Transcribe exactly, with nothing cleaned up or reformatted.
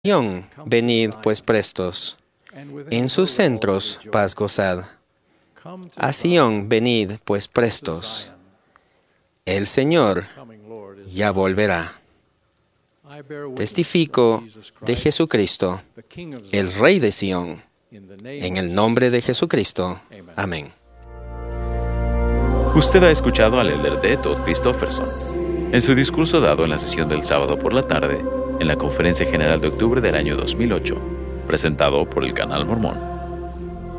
Sión, venid pues prestos, en sus centros paz gozad. A Sión, venid pues prestos, el Señor ya volverá. Testifico de Jesucristo, el Rey de Sión, en el nombre de Jesucristo. Amén. Usted ha escuchado al elder D. Todd Christofferson en su discurso dado en la sesión del sábado por la tarde en la Conferencia General de octubre del año dos mil ocho, presentado por el Canal Mormón.